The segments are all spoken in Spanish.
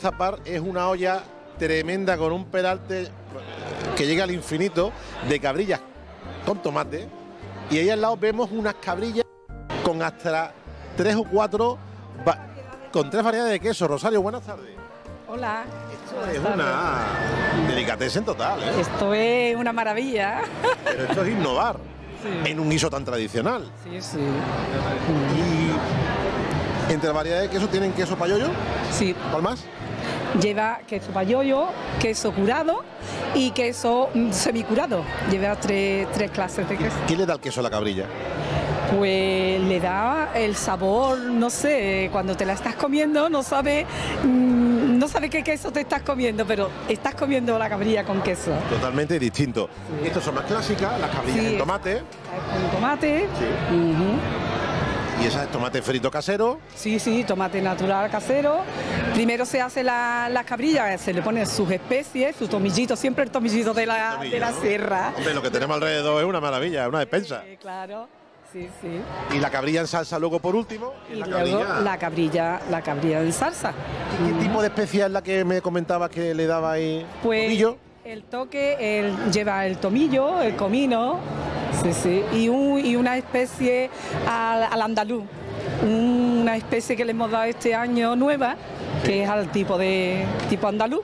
destapar es una olla tremenda con un peralte que llega al infinito de cabrillas con tomate. Y ahí al lado vemos unas cabrillas con hasta 3 o 4 con 3 variedades de queso. Rosario, buenas tardes. Hola. Esto es una delicatessen total, ¿eh? Esto es una maravilla. Pero esto es innovar en un guiso tan tradicional. Sí, sí. Y entre las variedades de queso tienen queso payollo. Sí. ¿Cuál más? Lleva queso payollo, queso curado y queso semicurado. Lleva tres clases de queso. ¿Qué le da el queso a la cabrilla? Pues le da el sabor, no sé, cuando te la estás comiendo no sabe qué queso te estás comiendo, pero estás comiendo la cabrilla con queso. Totalmente distinto. Sí. Estas son más clásicas, las cabrillas Sí, en tomate. Con tomate. Sí. Y esa es tomate frito casero. Sí, sí, tomate natural casero. Primero se hace las cabrillas, se le ponen sus especies, su tomillito, siempre el tomillito de la ¿no? sierra. Hombre, lo que tenemos alrededor es una maravilla, es una despensa. Claro, sí, sí. Y la cabrilla en salsa luego por último. Y luego la cabrilla en salsa. ¿Qué tipo de especia es la que me comentabas que le daba ahí? Pues ¿Tomillo? el toque lleva el tomillo, el comino, sí, sí, y una especie al andaluz, una especie que le hemos dado este año nueva, que es al tipo andaluz.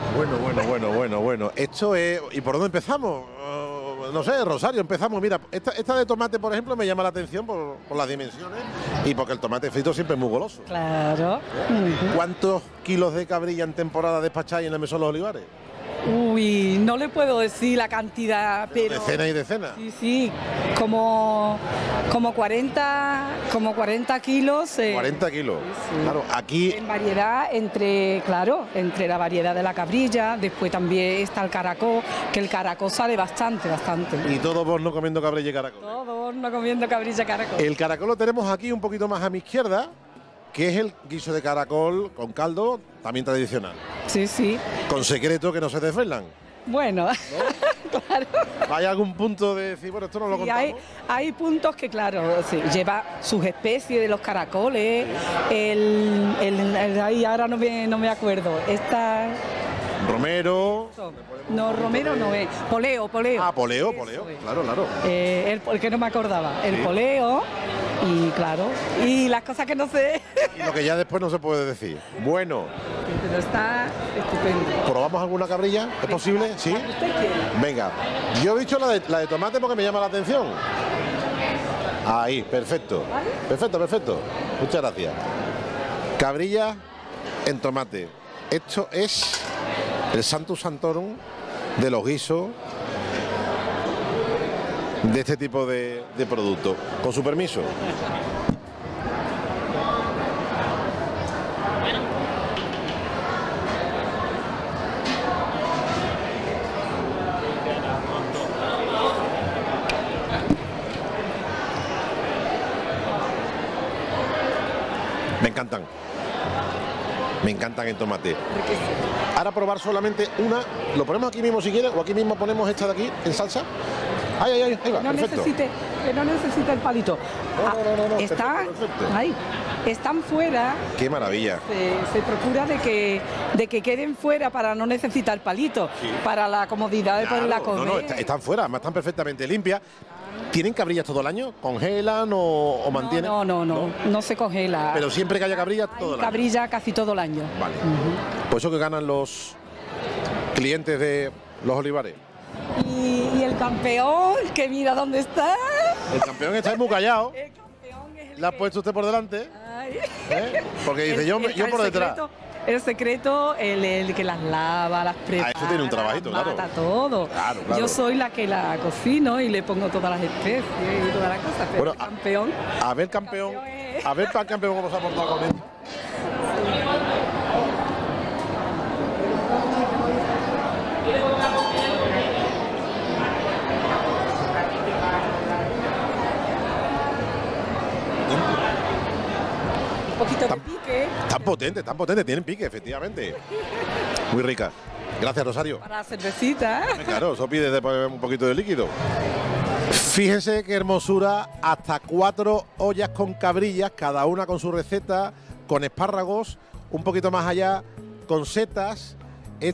Bueno. Esto es... ¿Y por dónde empezamos? No sé, Rosario, empezamos. Mira, esta de tomate, por ejemplo, me llama la atención por las dimensiones y porque el tomate frito siempre es muy goloso. Claro. ¿Cuántos kilos de cabrilla en temporada despacháis en la Mesón Los Olivares? Uy, no le puedo decir la cantidad, pero... Decenas y decenas. Sí, sí, como 40 kilos. 40 kilos. Sí. Claro, aquí... En variedad, entre la variedad de la cabrilla, después también está el caracol, que el caracol sale bastante. Y todos vos no comiendo cabrilla y caracol. Todos no comiendo cabrilla y caracol. El caracol lo tenemos aquí un poquito más a mi izquierda, que es el guiso de caracol con caldo, también tradicional. Sí, sí. Con secreto que no se desvelan. Bueno, ¿no? Claro. ¿Hay algún punto de decir, bueno, esto no lo contamos? Hay puntos que, claro, sí, lleva sus especies de los caracoles, ahí ahora no me acuerdo. Romero. No, romero no es. Poleo. Ah, poleo, claro. El que no me acordaba. El poleo y, claro, y las cosas que no sé. Y lo que ya después no se puede decir. Bueno. Pero está estupendo. ¿Probamos alguna cabrilla? ¿Es posible? ¿Sí? Venga. Yo he dicho la de tomate porque me llama la atención. Ahí, perfecto. Perfecto. Muchas gracias. Cabrilla en tomate. Esto es el Santus Santorum de los guisos de este tipo de producto. Con su permiso. Me encantan en tomate. Ahora probar solamente una. ¿Lo ponemos aquí mismo si quieres? ¿O aquí mismo ponemos esta de aquí en salsa? Ahí va, perfecto. Que no necesite el palito. No. Está perfecto. Ahí. Están fuera. Qué maravilla. Se procura de que queden fuera para no necesitar palito, sí, para la comodidad de poderla comer. No, están fuera, además están perfectamente limpias. ¿Tienen cabrillas todo el año? ¿Congelan o mantienen? No se congela. Pero siempre que haya cabrillas todo el año. Cabrilla casi todo el año. Vale. Por eso que ganan los clientes de los olivares. Y el campeón, que mira dónde está. El campeón está muy callado. El campeón es el ¿Le ha puesto usted por delante? Ay. Porque dice, yo por detrás. El secreto, el que las lava, las prepara. Eso tiene un trabajito, claro. Mata todo. Claro. Yo soy la que la cocino y le pongo todas las especies y todas las cosas. Pero bueno, el campeón. A ver, campeón. A ver, para el campeón, cómo se ha portado con esto. Un poquito de pique. Tan potente, tienen pique, efectivamente. Muy rica. Gracias, Rosario. Para la cervecita. Claro, eso pide después un poquito de líquido. Fíjense qué hermosura, hasta 4 ollas con cabrillas, cada una con su receta, con espárragos, un poquito más allá con setas